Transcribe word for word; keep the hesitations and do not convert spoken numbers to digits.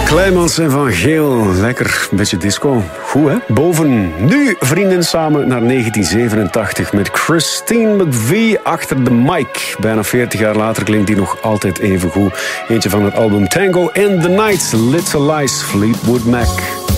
Kleimans en Van Geel. Lekker, een beetje disco. Goed, hè? Boven. Nu vrienden samen naar negentien zevenentachtig met Christine McVie achter de mic. Bijna veertig jaar later klinkt die nog altijd even goed. Eentje van het album Tango and the Night. Little Lies, Fleetwood Mac.